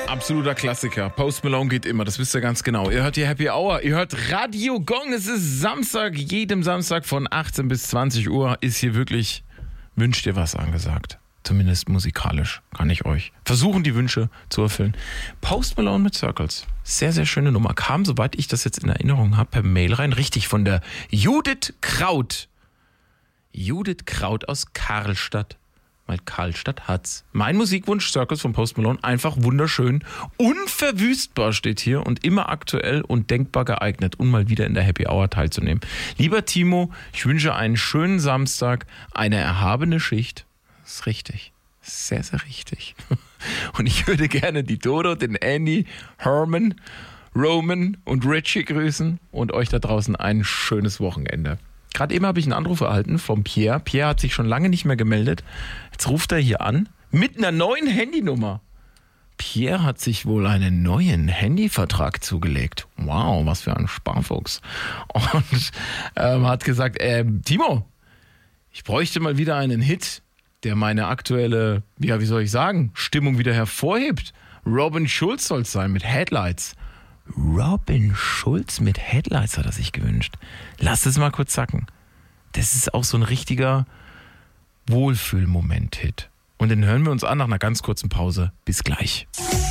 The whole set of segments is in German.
Absoluter Klassiker. Post Malone geht immer, das wisst ihr ganz genau. Ihr hört die Happy Hour, ihr hört Radio Gong. Es ist Samstag, jedem Samstag von 18 bis 20 Uhr ist hier wirklich Wünscht dir was angesagt. Zumindest musikalisch kann ich euch versuchen, die Wünsche zu erfüllen. Post Malone mit Circles. Sehr, sehr schöne Nummer. Kam, soweit ich das jetzt in Erinnerung habe, per Mail rein. Richtig, von der Judith Kraut. Judith Kraut aus Karlstadt. Weil Karlstadt hat's. Mein Musikwunsch, Circles von Post Malone, einfach wunderschön. Unverwüstbar steht hier und immer aktuell und denkbar geeignet, um mal wieder in der Happy Hour teilzunehmen. Lieber Timo, ich wünsche einen schönen Samstag, eine erhabene Schicht. Das ist richtig. Sehr, sehr richtig. Und ich würde gerne die Dodo, den Andy, Herman, Roman und Richie grüßen und euch da draußen ein schönes Wochenende. Gerade eben habe ich einen Anruf erhalten vom Pierre. Pierre hat sich schon lange nicht mehr gemeldet. Jetzt ruft er hier an mit einer neuen Handynummer. Pierre hat sich wohl einen neuen Handyvertrag zugelegt. Wow, was für ein Sparfuchs. Und hat gesagt, Timo, ich bräuchte mal wieder einen Hit, der meine aktuelle, wie soll ich sagen, Stimmung wieder hervorhebt. Robin Schulz soll es sein mit Headlights. Robin Schulz mit Headlights hat er sich gewünscht. Lasst es mal kurz sacken. Das ist auch so ein richtiger Wohlfühlmoment-Hit. Und den hören wir uns an nach einer ganz kurzen Pause. Bis gleich.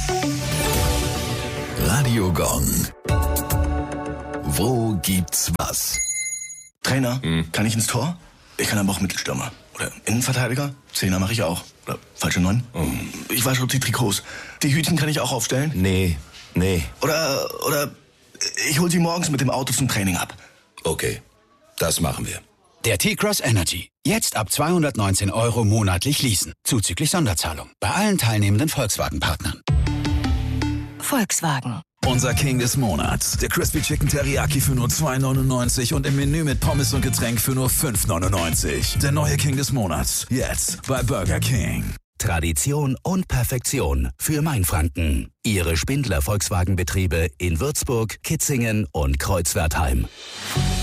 Radio Gong. Wo gibt's was? Trainer, kann ich ins Tor? Ich kann aber auch Mittelstürmer. Oder Innenverteidiger? Zehner mache ich auch. Oder falsche 9? Ich wasche die Trikots. Die Hütchen kann ich auch aufstellen? Nee. Oder ich hol sie morgens mit dem Auto zum Training ab. Okay, das machen wir. Der T-Cross Energy. Jetzt ab 219 € monatlich leasen. Zuzüglich Sonderzahlung. Bei allen teilnehmenden Volkswagen-Partnern. Volkswagen. Unser King des Monats. Der Crispy Chicken Teriyaki für nur 2,99 und im Menü mit Pommes und Getränk für nur 5,99. Der neue King des Monats. Jetzt bei Burger King. Tradition und Perfektion für Mainfranken. Ihre Spindler Volkswagen-Betriebe in Würzburg, Kitzingen und Kreuzwertheim.